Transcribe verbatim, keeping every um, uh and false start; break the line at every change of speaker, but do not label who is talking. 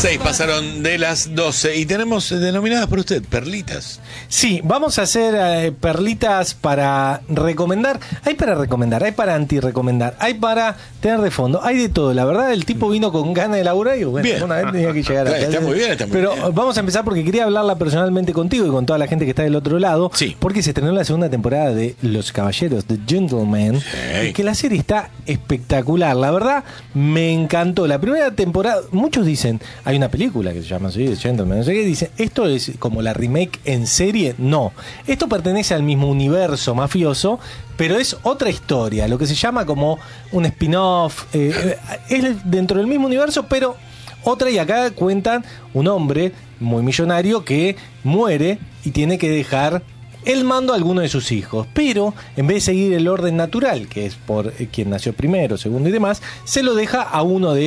Seis pasaron de las doce y tenemos denominadas por usted perlitas.
Sí, vamos a hacer eh, perlitas para recomendar. Hay para recomendar, hay para anti-recomendar, hay para tener de fondo, hay de todo. La verdad, el tipo vino con ganas de laburar y bueno,
bien.
una vez tenía que llegar a
Está muy bien, está muy
Pero
bien.
vamos a empezar porque quería hablarla personalmente contigo y con toda la gente que está del otro lado.
Sí.
Porque se estrenó la segunda temporada de Los Caballeros, The Gentlemen.
Sí.
Y que la serie está espectacular. La verdad, me encantó. La primera temporada, muchos dicen, hay una película que se llama así, The Gentlemen, no sé qué, dicen, ¿esto es como la remake en serie? No. Esto pertenece al mismo universo mafioso, pero es otra historia, lo que se llama como un spin-off. Eh, es dentro del mismo universo, pero otra, y acá cuentan un hombre muy millonario que muere y tiene que dejar el mando a alguno de sus hijos, pero en vez de seguir el orden natural, que es por quien nació primero, segundo y demás, se lo deja a uno de